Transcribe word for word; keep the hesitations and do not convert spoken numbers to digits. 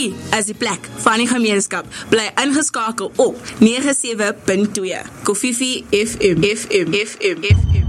Hier is die plek van die gemeenskap. Bly ingeskakel op nege sewe punt twee Kofifi F M F M F M F M